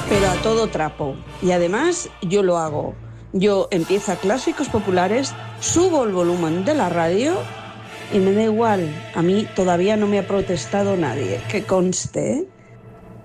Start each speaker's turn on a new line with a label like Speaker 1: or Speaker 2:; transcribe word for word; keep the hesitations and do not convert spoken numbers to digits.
Speaker 1: pero a todo trapo. Y además yo lo hago. Yo empiezo a Clásicos Populares, subo el volumen de la radio y me da igual. A mí todavía no me ha protestado nadie, que conste, ¿eh?